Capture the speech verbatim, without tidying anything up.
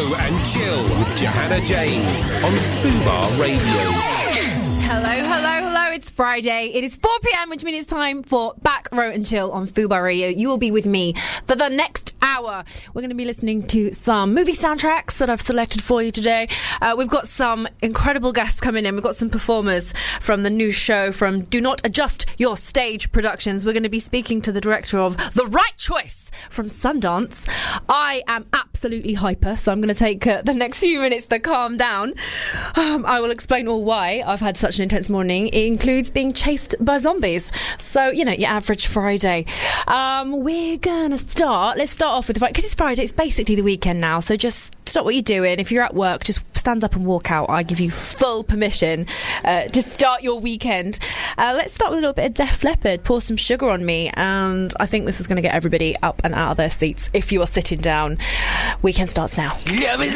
Row and Chill with Johanna James on Fubar Radio. Hello, hello, hello. It's Friday. It is four p.m, which means it's time for Back Row and Chill on Fubar Radio. You will be with me for the next hour. We're going to be listening to some movie soundtracks that I've selected for you today. Uh, we've got some incredible guests coming in. We've got some performers from the new show from Do Not Adjust Your Stage Productions. We're going to be speaking to the director of The Right Choice from Sundance. I am absolutely hyper, so I'm going to take uh, the next few minutes to calm down. Um, I will explain all why I've had such an intense morning. It includes being chased by zombies. So, you know, your average Friday. Um, we're going to start. Let's start off with the Friday, because it's Friday. It's basically the weekend now. So just stop what you're doing. If you're at work, just stand up and walk out. I give you full permission uh, to start your weekend. Uh, let's start with a little bit of Def Leppard. Pour Some Sugar on Me. And I think this is going to get everybody up and out of their seats if you are sitting down. Weekend starts now.